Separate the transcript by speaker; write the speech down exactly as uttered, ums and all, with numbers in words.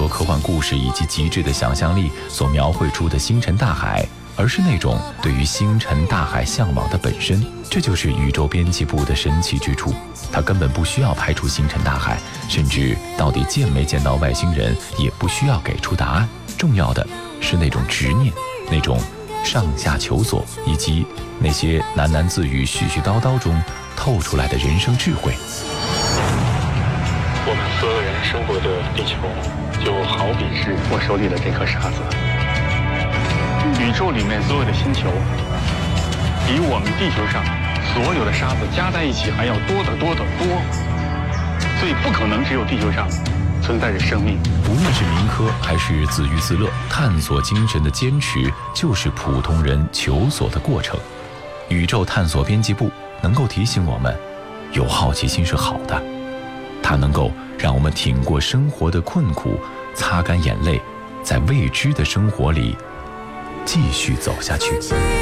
Speaker 1: 科幻故事以及极致的想象力所描绘出的星辰大海，而是那种对于星辰大海向往的本身。这就是宇宙编辑部的神奇之处，它根本不需要拍出星辰大海，甚至到底见没见到外星人也不需要给出答案。重要的是那种执念，那种上下求索，以及那些喃喃自语、絮絮叨叨中透出来的人生智慧。
Speaker 2: 我们所有人生活的地球，就好比是我手里的这颗沙子。宇宙里面所有的星球，比我们地球上所有的沙子加在一起还要多得多得多，所以不可能只有地球上存在着生命。
Speaker 1: 无论是民科还是自娱自乐，探索精神的坚持就是普通人求索的过程。宇宙探索编辑部能够提醒我们，有好奇心是好的，它能够让我们挺过生活的困苦，擦干眼泪，在未知的生活里继续走下去。